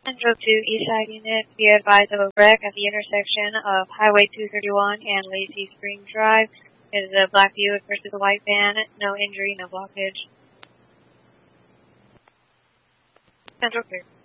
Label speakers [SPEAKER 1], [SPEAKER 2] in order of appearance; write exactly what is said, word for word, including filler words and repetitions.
[SPEAKER 1] Central two Eastside Unit, be advised of a wreck at the intersection of Highway two thirty-one and Lazy Spring Drive. It is a black Buick versus a white van. No injury, no blockage. Central clear.